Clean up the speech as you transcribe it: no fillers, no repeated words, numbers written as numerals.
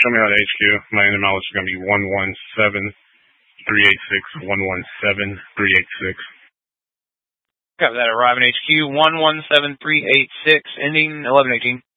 Show me out HQ. My end of mileage is going to be 117386, 117386. Copy that. Arriving HQ 117386, ending 1118.